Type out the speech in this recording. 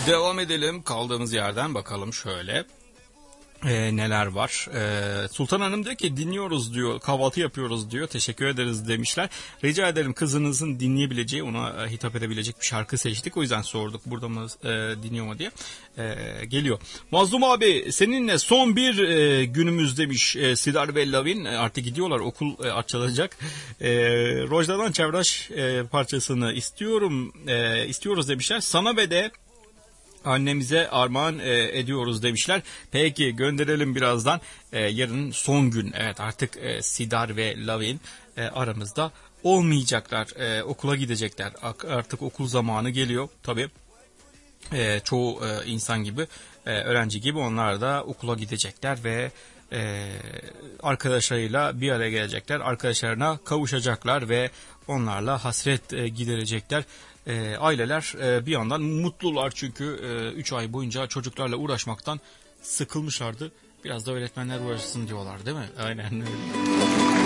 Devam edelim kaldığımız yerden, bakalım şöyle. Neler var? Sultan Hanım diyor ki dinliyoruz diyor, kahvaltı yapıyoruz diyor, teşekkür ederiz demişler. Rica ederim, kızınızın dinleyebileceği, ona hitap edebilecek bir şarkı seçtik, o yüzden sorduk burada mı dinliyor mu diye. Geliyor. Mazlum abi, seninle son bir günümüz demiş Sidar ve Lavin, artık gidiyorlar, okul açılacak. Rojda'dan Çevraş parçasını istiyoruz demişler. Sana ve de annemize armağan ediyoruz demişler. Peki, gönderelim birazdan. Yarın son gün. Evet, artık Sidar ve Lavin aramızda olmayacaklar. Okula gidecekler. Artık okul zamanı geliyor. Tabii çoğu insan gibi, öğrenci gibi onlar da okula gidecekler ve arkadaşlarıyla bir araya gelecekler. Arkadaşlarına kavuşacaklar ve onlarla hasret giderecekler. Aileler bir yandan mutlular, çünkü 3 ay boyunca çocuklarla uğraşmaktan sıkılmışlardı. Biraz da öğretmenler uğraşsın diyorlar, değil mi? Aynen öyle.